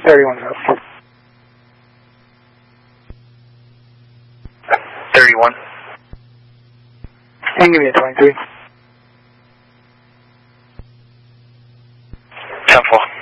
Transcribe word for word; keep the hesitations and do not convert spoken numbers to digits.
thirty-one South. thirty-one. And give me a twenty-three. ten four.